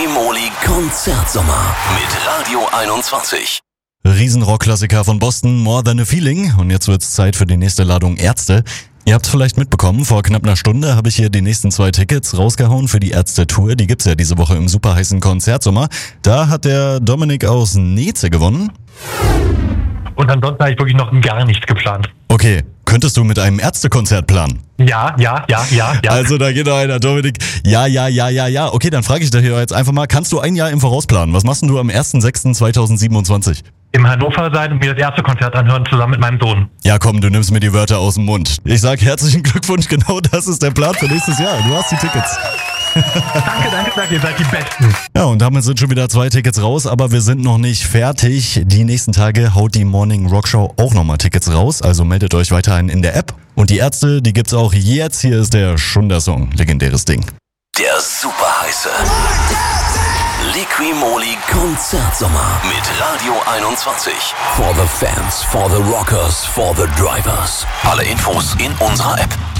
Liqui-Moly Konzertsommer mit Radio 21. Riesenrock-Klassiker von Boston, More Than a Feeling. Und jetzt wird's Zeit für die nächste Ladung Ärzte. Ihr habt's vielleicht mitbekommen, vor knapp einer Stunde habe ich hier die nächsten 2 Tickets rausgehauen für die Ärzte-Tour. Die gibt's ja diese Woche im superheißen Konzertsommer. Da hat der Dominik aus Neze gewonnen. Und ansonsten habe ich wirklich noch gar nichts geplant. Okay, könntest du mit einem Ärztekonzert planen? Ja. Also da geht noch einer, Dominik. Ja. Okay, dann frage ich dich jetzt einfach mal, kannst du ein Jahr im Voraus planen? Was machst denn du am 1.6.2027? Im Hannover sein und mir das erste Konzert anhören, zusammen mit meinem Sohn. Ja komm, du nimmst mir die Wörter aus dem Mund. Ich sag herzlichen Glückwunsch, genau das ist der Plan für nächstes Jahr. Du hast die Tickets. Danke, ihr seid die Besten. Ja, und damit sind schon wieder 2 Tickets raus, aber wir sind noch nicht fertig. Die nächsten Tage haut die Morning Rock Show auch nochmal Tickets raus, also meldet euch weiterhin in der App. Und die Ärzte, die gibt's auch jetzt. Hier ist der Schunder-Song, legendäres Ding. Der superheiße Liqui-Moly Konzertsommer mit Radio 21. For the fans, for the rockers, for the drivers. Alle Infos in unserer App.